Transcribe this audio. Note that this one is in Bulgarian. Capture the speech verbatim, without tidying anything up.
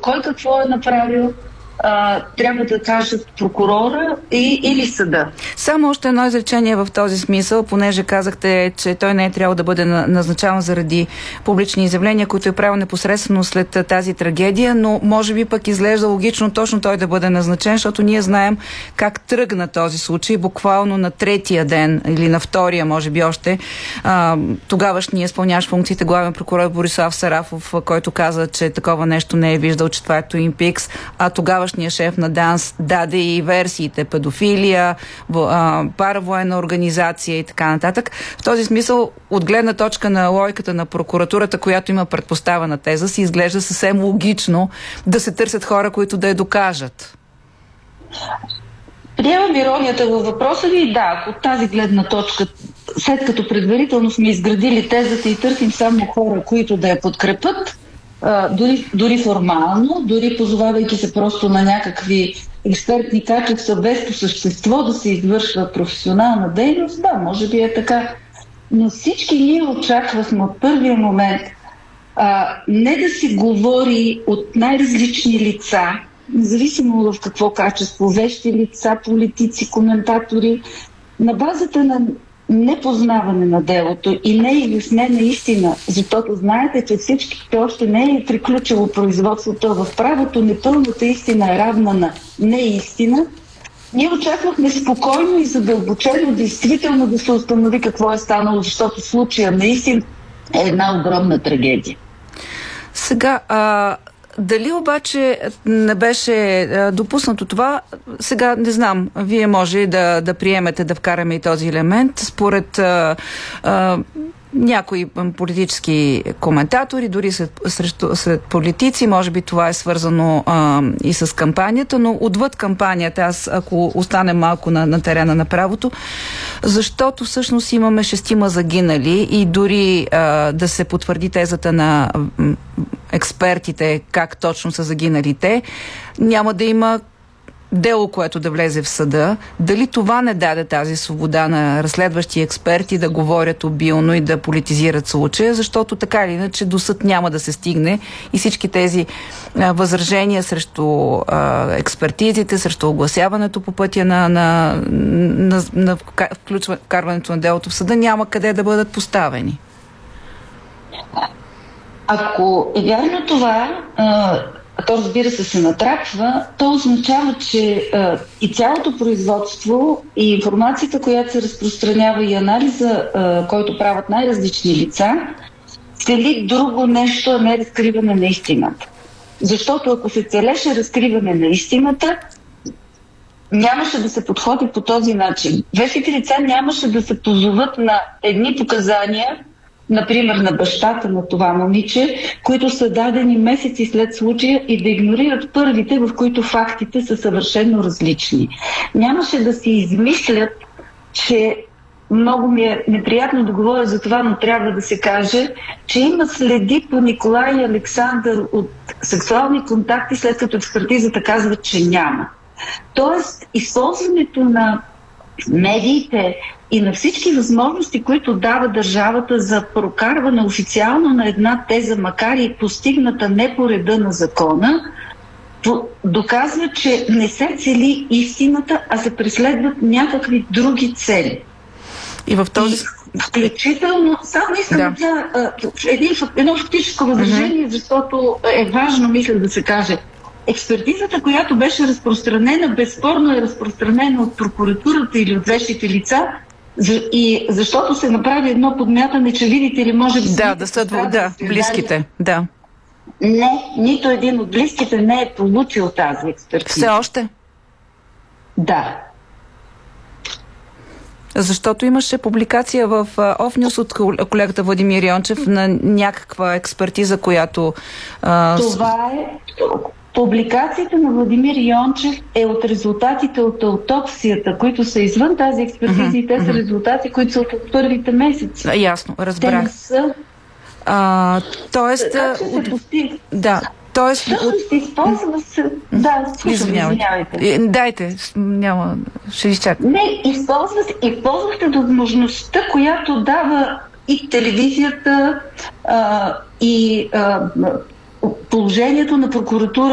кой какво е направил, а, трябва да кажат прокурора и, или съда. Само още едно изречение в този смисъл, понеже казахте, че той не е трябвало да бъде назначаван заради публични изявления, които е правил непосредствено след тази трагедия, но може би пък изглежда логично точно той да бъде назначен, защото ние знаем как тръгна този случай, буквално на третия ден или на втория, може би още. А, тогавашния изпълняващ функциите главен прокурор Борислав Сарафов, който каза, че такова нещо не е виждал, че това е Twin Peaks, а тогава шеф на ДАНС даде и версиите педофилия, паравоенна организация и така нататък. В този смисъл, от гледна точка на логиката на прокуратурата, която има предпоставена теза, си изглежда съвсем логично да се търсят хора, които да я докажат. Приемам иронията във въпроса ви. Да, от тази гледна точка, след като предварително сме изградили тезата и търсим само хора, които да я подкрепят, Uh, дори, дори формално, дори позовавайки се просто на някакви експертни качества, без по същество да се извършва професионална дейност, да, може би е така. Но всички ние очаквахме от първия момент uh, не да се говори от най-различни лица, независимо в какво качество, вещи лица, политици, коментатори, на базата на непознаване на делото и не изяснена истина, защото знаете, че всичките още не е приключило производството в правото, непълната истина е равна на неистина. Ние очаквахме спокойно и задълбочено действително да се установи какво е станало, защото случая наистина е една огромна трагедия. Сега, а... дали обаче не беше а, допуснато това, сега не знам, вие може да, да приемете да вкараме и този елемент. Според а, а, някои политически коментатори, дори сред, срещу, сред политици, може би това е свързано а, и с кампанията, но отвъд кампанията, аз ако останем малко на, на терена на правото, защото всъщност имаме шестима загинали и дори а, да се потвърди тезата на експертите как точно са загинали те, няма да има дело, което да влезе в съда. Дали това не даде тази свобода на разследващи експерти да говорят обилно и да политизират случая, защото така или иначе до съд няма да се стигне и всички тези а, възражения срещу а, експертизите, срещу огласяването по пътя на, на, на, на вкарването на делото в съда няма къде да бъдат поставени. Ако е вярно това, а, то разбира се се натрапва, то означава, че а, и цялото производство и информацията, която се разпространява и анализа, а, който правят най-различни лица, цели друго нещо, а не разкриване на истината. Защото ако се целеше разкриване на истината, нямаше да се подходи по този начин. Вещите лица нямаше да се позоват на едни показания, например на бащата на това момиче, които са дадени месеци след случая и да игнорират първите, в които фактите са съвършено различни. Нямаше да си измислят, че много ми е неприятно да говоря за това, но трябва да се каже, че има следи по Николай и Александър от сексуални контакти, след като експертизата казва, че няма. Тоест, използването на медиите и на всички възможности, които дава държавата за прокарване официално на една теза, макар и постигната не по реда на закона, доказва, че не се цели истината, а се преследват някакви други цели. И в този... И включително, само искам да, да един, едно фактическо възражение, uh-huh. защото е важно, мисля, да се каже. Експертизата, която беше разпространена, безспорно е разпространена от прокуратурата или от вещите лица, и защото се направи едно подмятане, че видите ли, може би... Да, да са да, да, близките, да. Не, нито един от близките не е получил тази експертиза. Все още? Да. Защото имаше публикация в Офнюс от колегата Владимир Йончев на някаква експертиза, която... А... Това е... Публикацията на Владимир Йончев е от резултатите от аутопсията, които са извън тази експертиза uh-huh, и те uh-huh. са резултати, които са от първите месеци. Ясно, разбрах. Те са... А, тоест... Как ще се постига? Да. Тоест... Всъщност използва се... Да, слушам, извинявайте. Дайте, няма... Ще изчакам. Не, използва се... използвахте възможността, която дава и телевизията, а, и а, положението на прокуратура